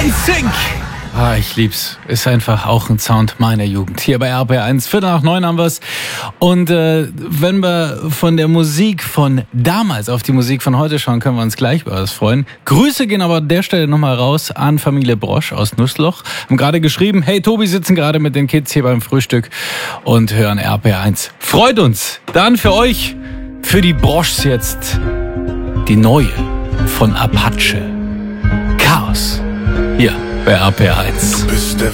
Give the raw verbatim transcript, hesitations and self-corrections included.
N-Sync. Ah, ich lieb's. Ist einfach auch ein Sound meiner Jugend. Hier bei R P R eins, Viertel nach neun haben wir's. Und äh, wenn wir von der Musik von damals auf die Musik von heute schauen, können wir uns gleich über was freuen. Grüße gehen aber an der Stelle nochmal raus an Familie Brosch aus Nussloch. Haben gerade geschrieben, hey Tobi, sitzen gerade mit den Kids hier beim Frühstück und hören R P R eins. Freut uns. Dann für euch, für die Broschs jetzt, die neue von Apache. Chaos. Hier bei R P R eins.